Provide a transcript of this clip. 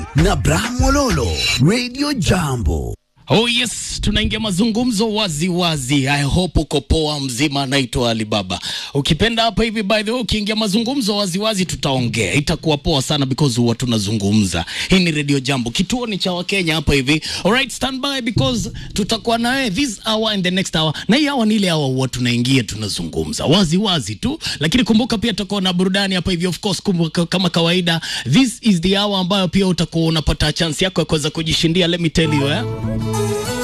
na Bram Mololo, Radio Jambo. Oh yes, tunaingia mazungumzo wazi wazi. I hope uko poa mzima. Naitwa Alibaba. Ukipenda hapa hivi, by the way, ukiingia mazungumzo wazi wazi tutaongea. Itakuwa poa sana because huwa tunazungumza. Hii ni Radio Jambo. Kituo ni cha Wakenya hapa hivi. Alright, stand by because tutakuwa nawe this hour and the next hour. Na hii hour ni ile hour huwa tunaingia tunazungumza wazi wazi tu. Lakini kumbuka pia tutakuwa na burudani hapa hivi, of course, kumbuka kama kawaida. This is the hour ambayo pia utakuwa unapata chance yako ya kuweza kujishindia. Let me tell you,